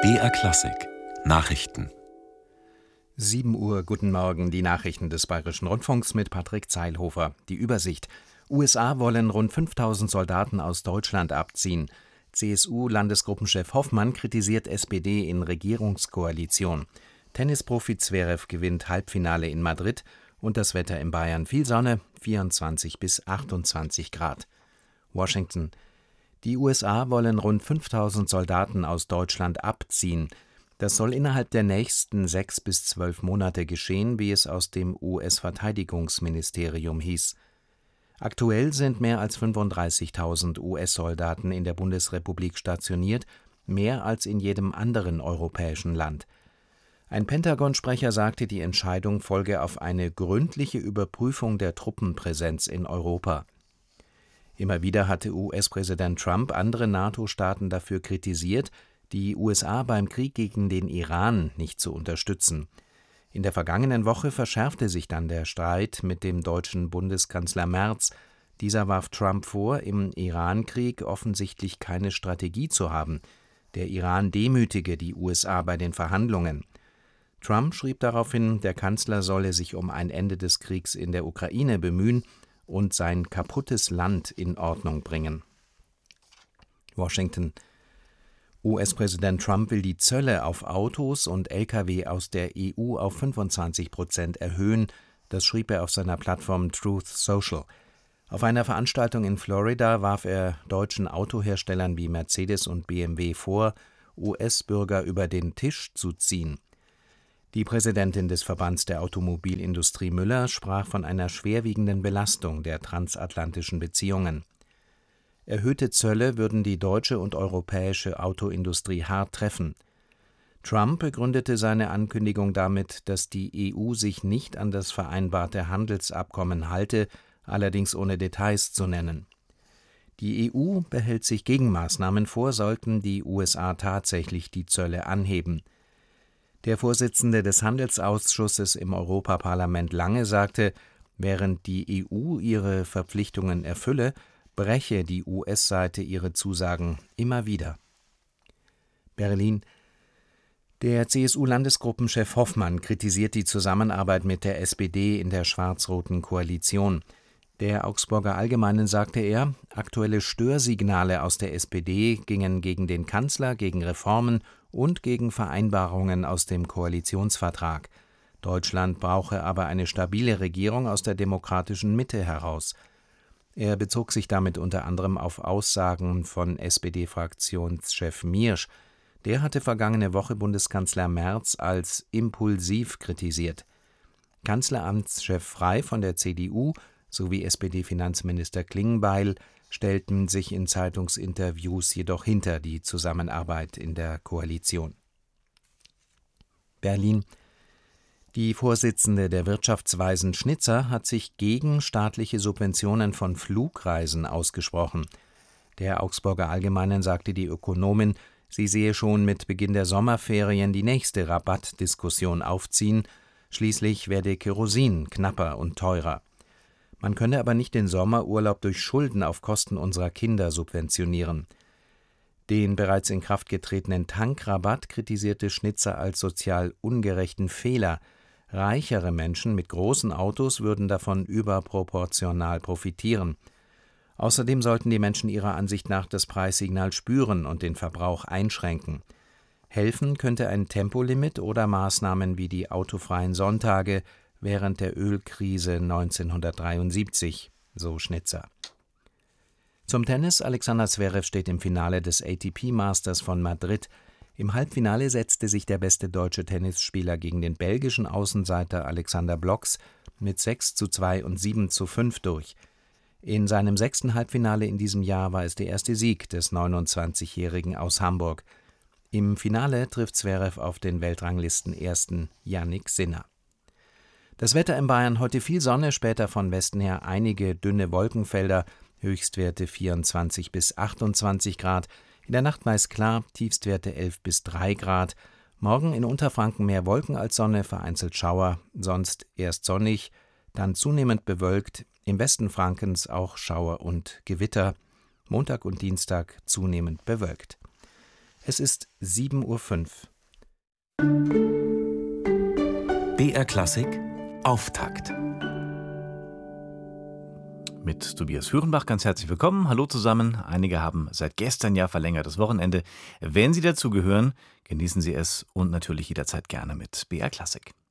BR Klassik Nachrichten. 7 Uhr, guten Morgen, die Nachrichten des Bayerischen Rundfunks mit Patrick Zeilhofer. Die Übersicht: USA wollen rund 5.000 Soldaten aus Deutschland abziehen. CSU-Landesgruppenchef Hoffmann kritisiert SPD in Regierungskoalition. Tennisprofi Zverev gewinnt Halbfinale in Madrid. Und das Wetter in Bayern: viel Sonne, 24 bis 28 Grad. Washington: Die USA wollen rund 5.000 Soldaten aus Deutschland abziehen. Das soll innerhalb der nächsten 6 bis 12 Monate geschehen, wie es aus dem US-Verteidigungsministerium hieß. Aktuell sind mehr als 35.000 US-Soldaten in der Bundesrepublik stationiert, mehr als in jedem anderen europäischen Land. Ein Pentagon-Sprecher sagte, die Entscheidung folge auf eine gründliche Überprüfung der Truppenpräsenz in Europa. Immer wieder hatte US-Präsident Trump andere NATO-Staaten dafür kritisiert, die USA beim Krieg gegen den Iran nicht zu unterstützen. In der vergangenen Woche verschärfte sich dann der Streit mit dem deutschen Bundeskanzler Merz. Dieser warf Trump vor, im Iran-Krieg offensichtlich keine Strategie zu haben. Der Iran demütige die USA bei den Verhandlungen. Trump schrieb daraufhin, der Kanzler solle sich um ein Ende des Kriegs in der Ukraine bemühen und sein kaputtes Land in Ordnung bringen. Washington: US-Präsident Trump will die Zölle auf Autos und Lkw aus der EU auf 25% erhöhen, das schrieb er auf seiner Plattform Truth Social. Auf einer Veranstaltung in Florida warf er deutschen Autoherstellern wie Mercedes und BMW vor, US-Bürger über den Tisch zu ziehen. Die Präsidentin des Verbands der Automobilindustrie Müller sprach von einer schwerwiegenden Belastung der transatlantischen Beziehungen. Erhöhte Zölle würden die deutsche und europäische Autoindustrie hart treffen. Trump begründete seine Ankündigung damit, dass die EU sich nicht an das vereinbarte Handelsabkommen halte, allerdings ohne Details zu nennen. Die EU behält sich Gegenmaßnahmen vor, sollten die USA tatsächlich die Zölle anheben. Der Vorsitzende des Handelsausschusses im Europaparlament Lange sagte, während die EU ihre Verpflichtungen erfülle, breche die US-Seite ihre Zusagen immer wieder. Berlin: Der CSU-Landesgruppenchef Hoffmann kritisiert die Zusammenarbeit mit der SPD in der schwarz-roten Koalition. Der Augsburger Allgemeinen sagte er, aktuelle Störsignale aus der SPD gingen gegen den Kanzler, gegen Reformen und gegen Vereinbarungen aus dem Koalitionsvertrag. Deutschland brauche aber eine stabile Regierung aus der demokratischen Mitte heraus. Er bezog sich damit unter anderem auf Aussagen von SPD-Fraktionschef Miersch. Der hatte vergangene Woche Bundeskanzler Merz als impulsiv kritisiert. Kanzleramtschef Frey von der CDU sowie SPD-Finanzminister Klingbeil stellten sich in Zeitungsinterviews jedoch hinter die Zusammenarbeit in der Koalition. Berlin: Die Vorsitzende der Wirtschaftsweisen Schnitzer hat sich gegen staatliche Subventionen von Flugreisen ausgesprochen. Der Augsburger Allgemeinen sagte die Ökonomin, sie sehe schon mit Beginn der Sommerferien die nächste Rabattdiskussion aufziehen, schließlich werde Kerosin knapper und teurer. Man könne aber nicht den Sommerurlaub durch Schulden auf Kosten unserer Kinder subventionieren. Den bereits in Kraft getretenen Tankrabatt kritisierte Schnitzer als sozial ungerechten Fehler. Reichere Menschen mit großen Autos würden davon überproportional profitieren. Außerdem sollten die Menschen ihrer Ansicht nach das Preissignal spüren und den Verbrauch einschränken. Helfen könnte ein Tempolimit oder Maßnahmen wie die autofreien Sonntage während der Ölkrise 1973, so Schnitzer. Zum Tennis: Alexander Zverev steht im Finale des ATP Masters von Madrid. Im Halbfinale setzte sich der beste deutsche Tennisspieler gegen den belgischen Außenseiter Alexander Blocks mit 6:2 und 7:5 durch. In seinem 6. Halbfinale in diesem Jahr war es der erste Sieg des 29-Jährigen aus Hamburg. Im Finale trifft Zverev auf den Weltranglisten-Ersten Jannik Sinner. Das Wetter in Bayern: heute viel Sonne, später von Westen her einige dünne Wolkenfelder, Höchstwerte 24 bis 28 Grad. In der Nacht meist klar, Tiefstwerte 11 bis 3 Grad. Morgen in Unterfranken mehr Wolken als Sonne, vereinzelt Schauer, sonst erst sonnig, dann zunehmend bewölkt, im Westen Frankens auch Schauer und Gewitter. Montag und Dienstag zunehmend bewölkt. Es ist 7:05 Uhr. BR Klassik Auftakt. Mit Tobias Führenbach ganz herzlich willkommen. Hallo zusammen. Einige haben seit gestern ja verlängertes Wochenende. Wenn Sie dazugehören, genießen Sie es und natürlich jederzeit gerne mit BR Klassik.